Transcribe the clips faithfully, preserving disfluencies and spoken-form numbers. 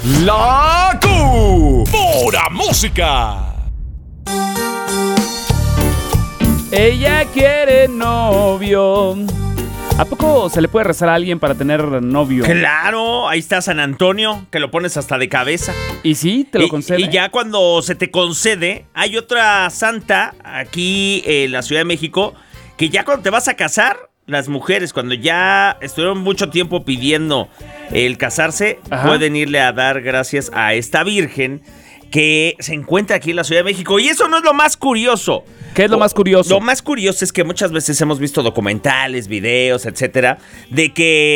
La Q. Pura música. Ella quiere novio. ¿A poco se le puede rezar a alguien para tener novio? Claro, ahí está San Antonio, que lo pones hasta de cabeza. ¿Y sí? ¿Te lo y, concede? Y ya cuando se te concede, hay otra santa aquí en la Ciudad de México, que ya cuando te vas a casar, las mujeres, cuando ya estuvieron mucho tiempo pidiendo el casarse, Ajá. pueden irle a dar gracias a esta virgen que se encuentra aquí en la Ciudad de México. Y eso no es lo más curioso. ¿Qué es lo más curioso? Lo más curioso es que muchas veces hemos visto documentales, videos, etcétera, de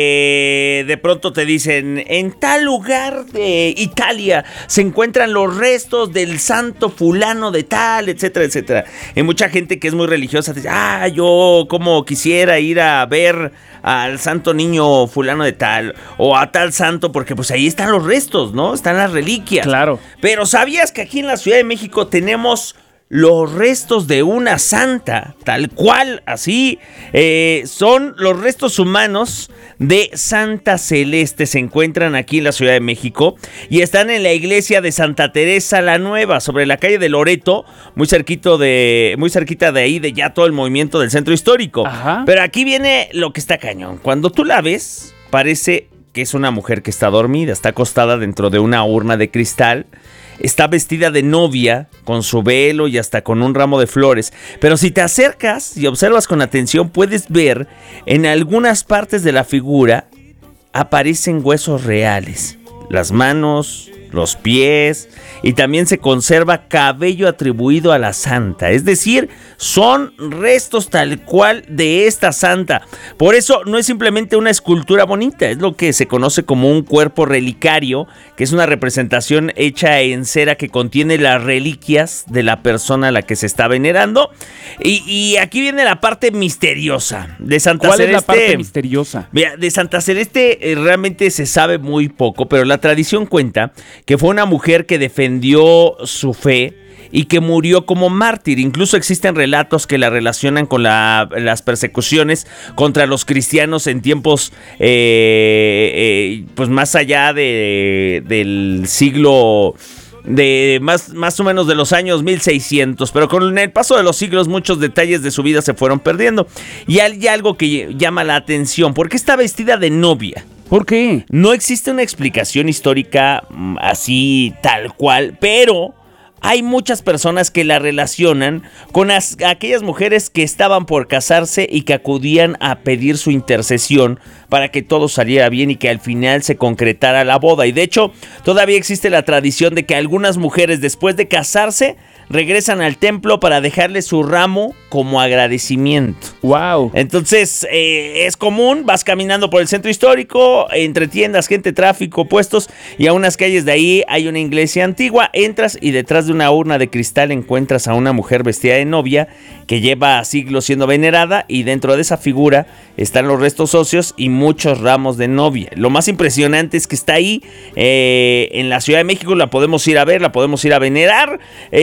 que de pronto te dicen, en tal lugar de Italia se encuentran los restos del santo fulano de tal, etcétera, etcétera. Y mucha gente que es muy religiosa dice, ah, yo como quisiera ir a ver al santo niño fulano de tal, o a tal santo, porque pues ahí están los restos, ¿no? Están las reliquias. Claro. Pero ¿sabías que aquí en la Ciudad de México tenemos los restos de una santa, tal cual, así, eh, son los restos humanos de Santa Celeste, se encuentran aquí en la Ciudad de México y están en la iglesia de Santa Teresa la Nueva, sobre la calle de Loreto, muy cerquito de, muy cerquita de ahí, de ya todo el movimiento del centro histórico. Ajá. Pero aquí viene lo que está cañón, cuando tú la ves, parece que es una mujer que está dormida, está acostada dentro de una urna de cristal. Está vestida de novia, con su velo y hasta con un ramo de flores. Pero si te acercas y observas con atención, puedes ver en algunas partes de la figura aparecen huesos reales. Las manos, los pies, y también se conserva cabello atribuido a la santa. Es decir, son restos tal cual de esta santa. Por eso no es simplemente una escultura bonita, es lo que se conoce como un cuerpo relicario, que es una representación hecha en cera que contiene las reliquias de la persona a la que se está venerando. Y, y aquí viene la parte misteriosa de Santa ¿Cuál Celeste. ¿Cuál es la parte misteriosa? Mira, de Santa Celeste eh, realmente se sabe muy poco, pero la tradición cuenta que fue una mujer que defendió su fe y que murió como mártir. Incluso existen relatos que la relacionan con la, las persecuciones contra los cristianos en tiempos eh, eh, pues más allá de, del siglo de más, más o menos de los años mil seiscientos, pero con el paso de los siglos muchos detalles de su vida se fueron perdiendo. Y hay algo que llama la atención, ¿por qué está vestida de novia? ¿Por qué? No existe una explicación histórica así tal cual, pero hay muchas personas que la relacionan con as- aquellas mujeres que estaban por casarse y que acudían a pedir su intercesión para que todo saliera bien y que al final se concretara la boda. Y de hecho, todavía existe la tradición de que algunas mujeres después de casarse regresan al templo para dejarle su ramo como agradecimiento. Wow. Entonces, eh, es común, vas caminando por el centro histórico, entre tiendas, gente, tráfico, puestos, y a unas calles de ahí hay una iglesia antigua, entras y detrás de una urna de cristal encuentras a una mujer vestida de novia que lleva siglos siendo venerada, y dentro de esa figura están los restos óseos y muchos ramos de novia. Lo más impresionante es que está ahí eh, en la Ciudad de México, la podemos ir a ver, la podemos ir a venerar.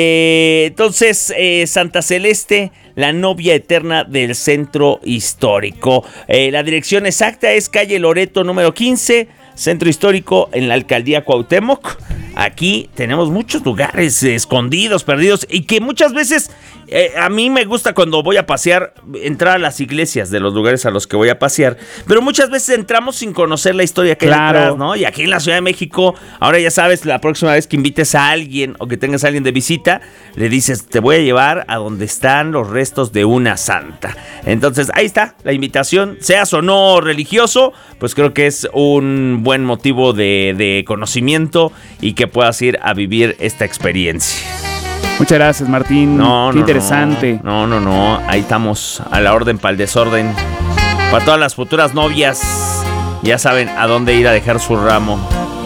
Eh, entonces, eh, Santa Celeste, la novia eterna del centro histórico. Eh, la dirección exacta es calle Loreto número quince, centro histórico, en la alcaldía Cuauhtémoc. Aquí tenemos muchos lugares eh, escondidos, perdidos, y que muchas veces eh, a mí me gusta cuando voy a pasear entrar a las iglesias de los lugares a los que voy a pasear, pero muchas veces entramos sin conocer la historia que Claro. hay detrás, ¿no? Y aquí en la Ciudad de México, ahora ya sabes, la próxima vez que invites a alguien o que tengas a alguien de visita, le dices, te voy a llevar a donde están los restos de una santa. Entonces, ahí está la invitación, seas o no religioso, pues creo que es un buen motivo de, de conocimiento y que puedas ir a vivir esta experiencia. Muchas gracias, Martín. No, Qué no, interesante. No, no, no, ahí estamos a la orden para el desorden. Para todas las futuras novias, ya saben a dónde ir a dejar su ramo.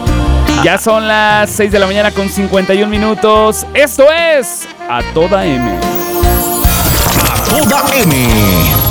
Ya son las seis de la mañana con cincuenta y un minutos. Esto es A Toda M. A Toda M.